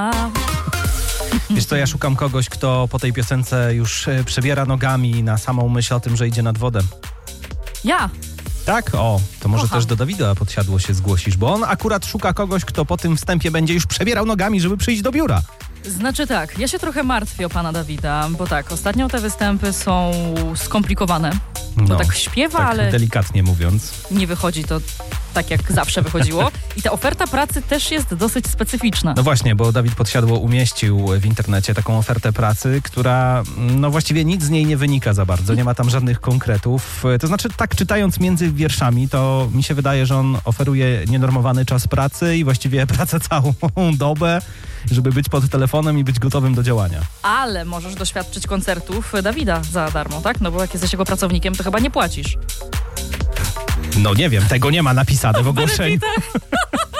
Wiesz co, ja szukam kogoś, kto po tej piosence już przebiera nogami na samą myśl o tym, że idzie nad wodę. Ja. Tak? O, to może Kocham. też do Dawida Podsiadło się zgłosisz, bo on akurat szuka kogoś, kto po tym wstępie będzie już przebierał nogami, żeby przyjść do biura. Znaczy tak, ja się trochę martwię o pana Dawida, bo tak, ostatnio te występy są skomplikowane. To tak śpiewa, tak ale delikatnie mówiąc. nie wychodzi to tak, jak zawsze wychodziło. I ta oferta pracy też jest dosyć specyficzna. No właśnie, bo Dawid Podsiadło umieścił w internecie taką ofertę pracy, która no właściwie nic z niej nie wynika za bardzo, nie ma tam żadnych konkretów. To znaczy tak czytając między wierszami, to mi się wydaje, że on oferuje nienormowany czas pracy i właściwie pracę całą dobę, żeby być pod telefonem i być gotowym do działania. Ale możesz doświadczyć koncertów Dawida za darmo, tak? No bo jak jesteś jego pracownikiem, to chyba nie płacisz. No nie wiem, tego nie ma napisane w ogłoszeniu. Benefitach.